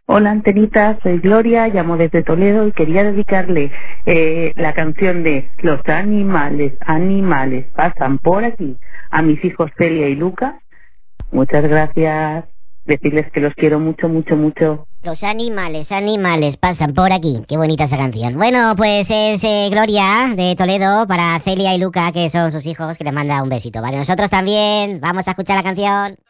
Hola Antenita, soy Gloria, llamo desde Toledo y quería dedicarle la canción de Los animales pasan por aquí a mis hijos Celia y Lucas. Muchas gracias, decirles que los quiero mucho, mucho, mucho. Los animales pasan por aquí. Qué bonita esa canción. Bueno, pues es Gloria de Toledo para Celia y Luca, que son sus hijos, que les manda un besito, ¿vale? Nosotros también vamos a escuchar la canción.